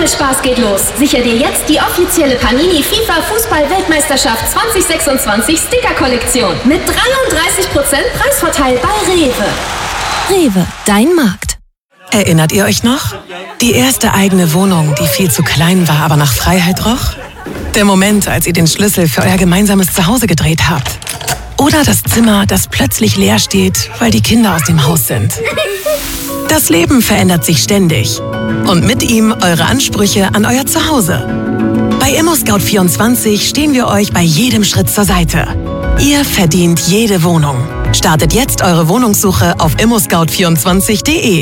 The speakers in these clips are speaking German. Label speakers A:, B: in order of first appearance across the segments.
A: Spaß geht los. Sichere dir jetzt die offizielle Panini FIFA Fußball-Weltmeisterschaft 2026 Sticker-Kollektion mit 33% Preisvorteil bei Rewe.
B: Rewe, dein Markt.
C: Erinnert ihr euch noch? Die erste eigene Wohnung, die viel zu klein war, aber nach Freiheit roch? Der Moment, als ihr den Schlüssel für euer gemeinsames Zuhause gedreht habt? Oder das Zimmer, das plötzlich leer steht, weil die Kinder aus dem Haus sind? Das Leben verändert sich ständig. Und mit ihm eure Ansprüche an euer Zuhause. Bei ImmoScout24 stehen wir euch bei jedem Schritt zur Seite. Ihr verdient jede Wohnung. Startet jetzt eure Wohnungssuche auf immoscout24.de.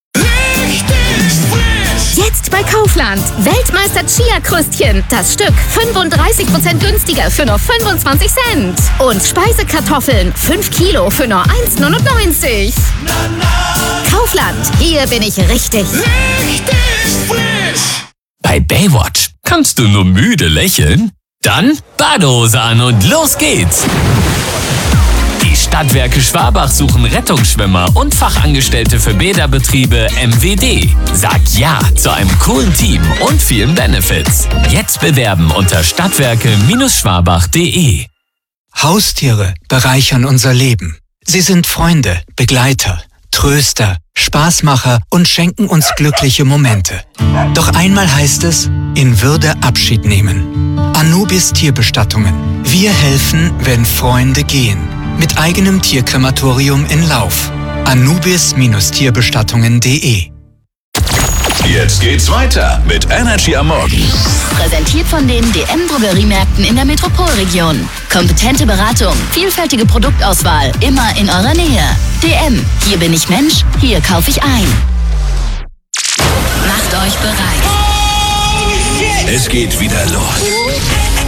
D: Jetzt bei Kaufland. Weltmeister Chia-Krüstchen. Das Stück 35% günstiger für nur 25 Cent. Und Speisekartoffeln 5 Kilo für nur 1,99. Kaufland. Hier bin ich richtig.
E: Bei Baywatch kannst du nur müde lächeln? Dann Badehose an und los geht's! Die Stadtwerke Schwabach suchen Rettungsschwimmer und Fachangestellte für Bäderbetriebe MWD. Sag ja zu einem coolen Team und vielen Benefits. Jetzt bewerben unter stadtwerke-schwabach.de.
F: Haustiere bereichern unser Leben. Sie sind Freunde, Begleiter, Tröster, Spaßmacher und schenken uns glückliche Momente. Doch einmal heißt es, in Würde Abschied nehmen. Anubis Tierbestattungen. Wir helfen, wenn Freunde gehen. Mit eigenem Tierkrematorium in Lauf. Anubis-Tierbestattungen.de.
G: Jetzt geht's weiter mit Energy am Morgen.
D: Präsentiert von den DM-Drogeriemärkten in der Metropolregion. Kompetente Beratung, vielfältige Produktauswahl, immer in eurer Nähe. DM, hier bin ich Mensch, hier kaufe ich ein. Macht euch bereit.
G: Es geht wieder los.